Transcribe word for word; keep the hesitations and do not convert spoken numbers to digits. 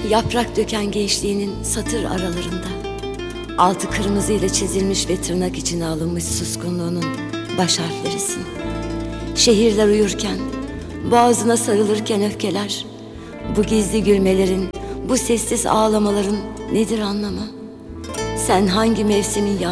Yaprak döken gençliğinin satır aralarında, altı kırmızıyla çizilmiş ve tırnak içine alınmış suskunluğunun baş harflerisin. Şehirler uyurken, boğazına sarılırken öfkeler, bu gizli gülmelerin, bu sessiz ağlamaların nedir anlamı? Sen hangi mevsimin